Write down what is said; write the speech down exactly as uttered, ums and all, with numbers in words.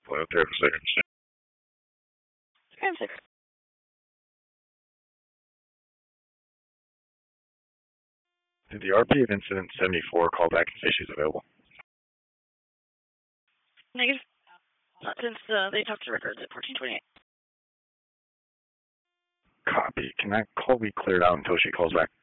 Play out there for a second. Second six. Did the R P of incident seventy-four call back and say she's available? Negative. Not since uh, they talked to records at fourteen twenty-eight. Copy. Can that call be cleared out until she calls back?